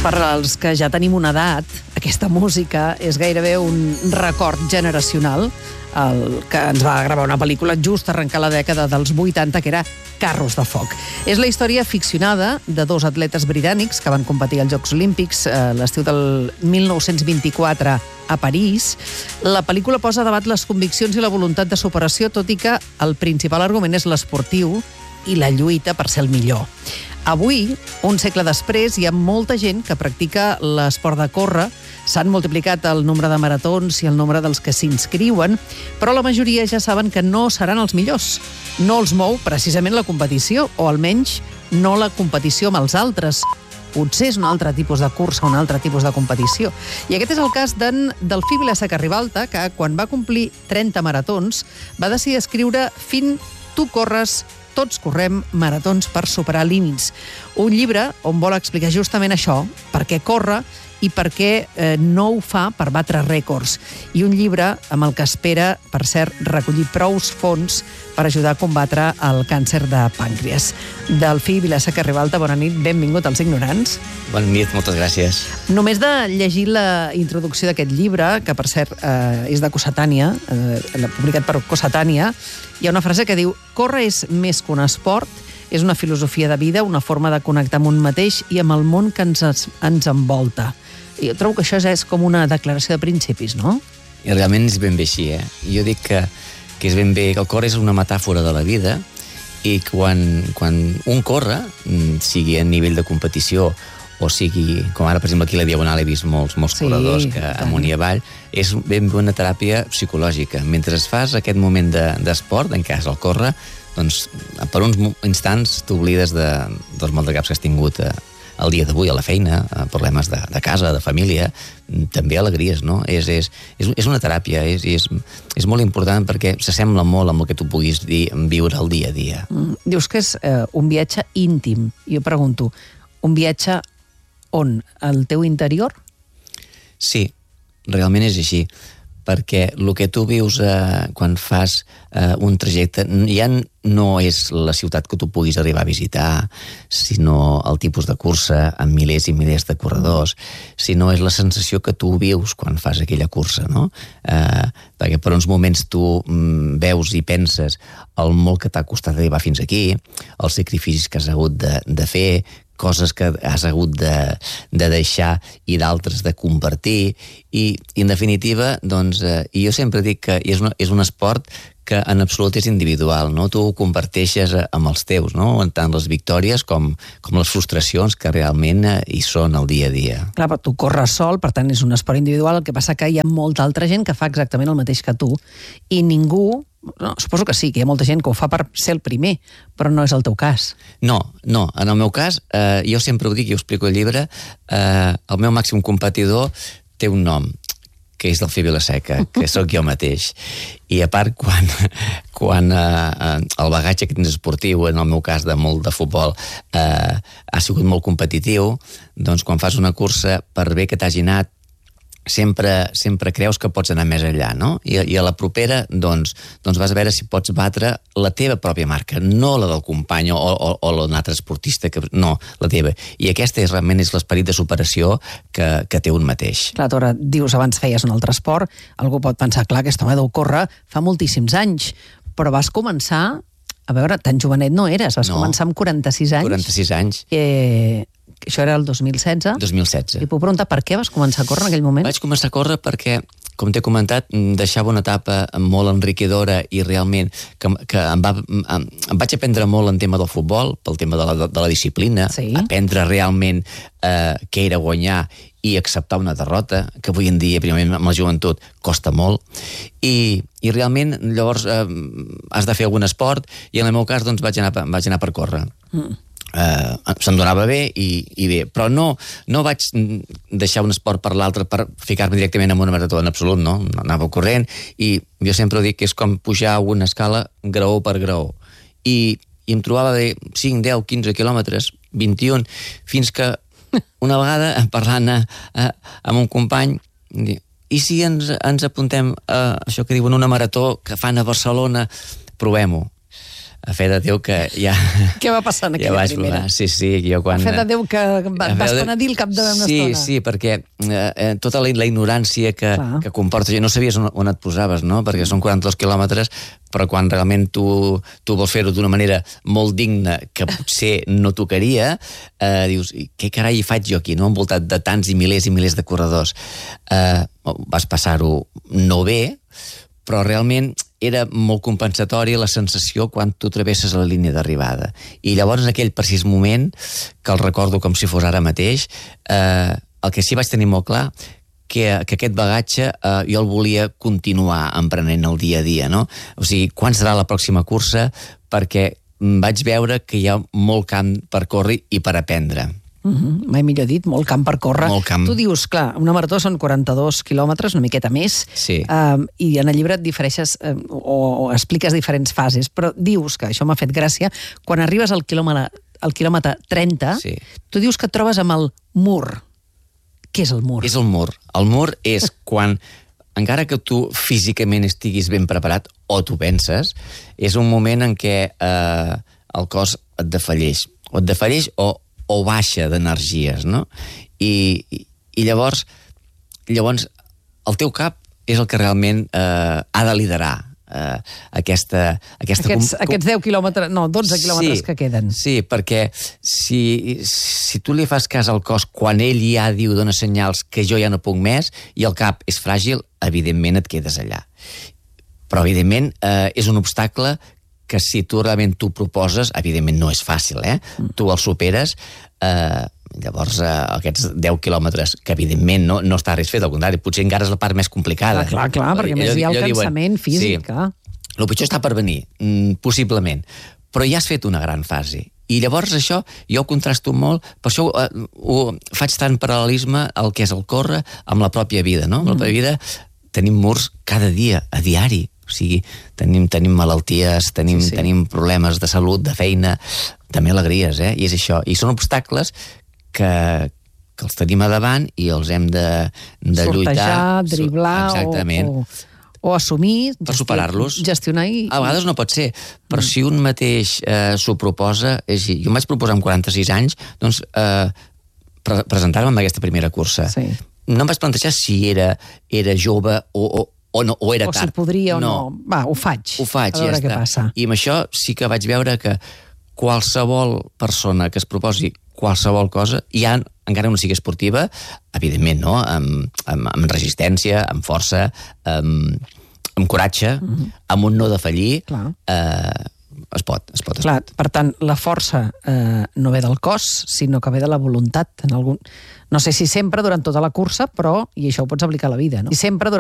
Per als que ja tenim una edat, aquesta música és gairebé un record generacional, el que ens va gravar una pel·lícula just arrencar la dècada dels 80, que era Carros de foc. És la història ficcionada de dos atletes britànics que van competir als Jocs Olímpics l'estiu del 1924 a París. La pel·lícula posa a debat les conviccions i la voluntat de superació, tot i que el principal argument és l'esportiu i la lluita per ser el millor. Avui, un segle després, hi ha molta gent que practica l'esport de córrer. S'han multiplicat el nombre de maratons i el nombre dels que s'inscriuen, però la majoria ja saben que no seran els millors. No els mou precisament la competició, o almenys no la competició amb els altres. Potser és un altre tipus de cursa, un altre tipus de competició. I aquest és el cas d'en Delfí Vila-seca Ribalta, que quan va complir 30 maratons va decidir escriure Fin, tu corres, tots correm, maratons per superar límits. Un llibre on vol explicar justament això, per què corre i per què no ho fa per batre rècords. I un llibre amb el que espera, per cert, recollir prous fons per ajudar a combatre el càncer de pàncreas. Delfí Vila-seca Ribalta, bona nit, benvingut als Ignorants. Bona nit, moltes gràcies. Només de llegir la introducció d'aquest llibre, que per cert és de Cossetània, publicat per Cossetània, hi ha una frase que diu: córrer és més que un esport, és una filosofia de vida, una forma de connectar amb un mateix i amb el món que ens envolta. I jo trobo que això ja és com una declaració de principis, no? I realment és ben bé així, eh? Jo dic que és ben bé, que el córrer és una metàfora de la vida i quan un corre, sigui a nivell de competició o sigui, com ara, per exemple, aquí a la Diagonal he vist molts corredors que amunt i avall, és ben bé una teràpia psicològica. Mentre fas aquest moment d'esport, en cas el córrer, doncs per uns instants t'oblides dels maldecaps que has tingut el dia d'avui a la feina, problemes de casa, de família, també alegries, no? És una teràpia, és molt important perquè s'assembla molt amb el que tu puguis viure el dia a dia. Dius que és un viatge íntim. Jo pregunto, un viatge on? Al teu interior? Sí, realment és així, perquè el que tu vius quan fas un trajecte ja no és la ciutat que tu puguis arribar a visitar, sinó el tipus de cursa amb milers i milers de corredors, sinó és la sensació que tu vius quan fas aquella cursa, no? Perquè per uns moments tu veus i penses el molt que t'ha costat arribar fins aquí, els sacrificis que has hagut de fer, coses que has hagut de deixar i d'altres de compartir, i en definitiva, doncs, jo sempre dic que és un esport que en absolut és individual, no? Tu ho comparteixes amb els teus, no? Tant les victòries com les frustracions que realment hi són al dia a dia. Clar, però tu corres sol, per tant és un esport individual, el que passa que hi ha molta altra gent que fa exactament el mateix que tu, i ningú, no, suposo que sí, que hi ha molta gent que ho fa per ser el primer, però no és el teu cas. No, en el meu cas, jo sempre ho dic i ho explico al llibre, el meu màxim competidor té un nom, que és Delfí Vila-seca, que sóc jo mateix. I a part, quan el bagatge que tens esportiu, en el meu cas de molt de futbol, ha sigut molt competitiu, doncs quan fas una cursa, per bé que t'hagi anat, sempre creus que pots anar més enllà, no? I a la propera, doncs vas a veure si pots batre la teva pròpia marca, no la del company o d'un altre esportista, no, la teva. I aquesta realment és l'esperit de superació que té un mateix. Clar, tu ara dius, abans feies un altre esport, algú pot pensar, clar, aquest home deu córrer fa moltíssims anys, però vas començar, a veure, tan jovenet no eres, vas començar amb 46 anys. 46 anys. Això era el 2016? 2016. I puc preguntar per què vas començar a córrer en aquell moment? Vaig començar a córrer perquè, com t'he comentat, deixava una etapa molt enriquidora i realment que em vaig aprendre molt en tema del futbol, pel tema de la disciplina, aprendre realment què era guanyar i acceptar una derrota, que avui en dia, primerament amb la joventut, costa molt, i realment llavors has de fer algun esport, i en el meu cas doncs vaig anar per córrer. Se'm donava bé i bé, però no vaig deixar un esport per l'altre per ficar-me directament en una marató, en absolut, no? Anava corrent, i jo sempre dic que és com pujar una escala graó per graó, i em trobava de 5, 10, 15 quilòmetres, 21, fins que una vegada, parlant amb un company, i si ens apuntem a això que diuen una marató que fan a Barcelona, provem-ho. a fe de Déu que ja... Què va passar en aquella primera? Sí, jo quan... A fe de Déu que vas penedir el cap d'una estona. Sí, perquè tota la ignorància que comporta... No sabies on et posaves, no? Perquè són 42 quilòmetres, però quan realment tu vols fer-ho d'una manera molt digna, que potser no tocaria, dius, què carai hi faig jo aquí, no? Envoltat de tants i milers de corredors. Vas passar-ho no bé, però realment era molt compensatori la sensació quan tu travesses la línia d'arribada. I llavors, en aquell precís moment, que el recordo com si fos ara mateix, el que sí vaig tenir molt clar, que aquest bagatge jo el volia continuar emprenent el dia a dia, no? O sigui, quan serà la pròxima cursa? Perquè vaig veure que hi ha molt camp per córrer i per aprendre. Mai millor dit, molt camp per córrer. Molt camp. Tu dius, clar, una marató són 42 quilòmetres, una miqueta més, i en el llibre et difereixes o expliques diferents fases, però dius, que això m'ha fet gràcia, quan arribes al quilòmetre 30, tu dius que et trobes amb el mur. Què és el mur? És el mur. El mur és quan, encara que tu físicament estiguis ben preparat, o tu penses, és un moment en què el cos et defalleix. O et defalleix o baixa d'energies, no? I llavors el teu cap és el que realment ha de liderar aquests 10 quilòmetres, no, 12 quilòmetres que queden. Sí, perquè si tu li fas cas al cos quan ell ja diu, dona senyals que jo ja no puc més, i el cap és fràgil, evidentment et quedes allà. Però, evidentment, és un obstacle que si tu realment t'ho proposes, evidentment no és fàcil, tu el superes, llavors aquests 10 quilòmetres, que evidentment no està res fet, al contrari, potser encara és la part més complicada. Clar, perquè més hi ha el cansament físic. El pitjor està per venir, possiblement, però ja has fet una gran fase. I llavors això, jo ho contrasto molt, per això ho faig tant paral·lelisme al que és el córrer amb la pròpia vida, no? En la pròpia vida tenim murs cada dia, a diari. O sigui, tenim malalties, tenim problemes de salut, de feina, també alegries, i és això. I són obstacles que els tenim a davant i els hem de lluitar. Sortejar, driblar o assumir, per superar-los. Gestionar i... A vegades no pot ser, però si un mateix s'ho proposa, jo em vaig proposar amb 46 anys, doncs presentar-me en aquesta primera cursa. No em vaig plantejar si era jove o era tard. O si podria o no. Va, ho faig. Ho faig, ja està. I amb això sí que vaig veure que qualsevol persona que es proposi qualsevol cosa, ja encara no sigui esportiva, evidentment, no? Amb resistència, amb força, amb coratge, amb un no defallir, es pot. Clar, per tant, la força no ve del cos, sinó que ve de la voluntat. No sé si sempre durant tota la cursa, però, i això ho pots aplicar a la vida, no? Si sempre